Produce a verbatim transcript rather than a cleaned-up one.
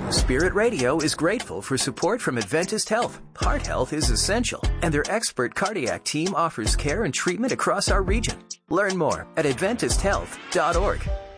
Spirit Radio is grateful for support from Adventist Health. Heart health is essential, and their expert cardiac team offers care and treatment across our region. Learn more at adventist health dot org.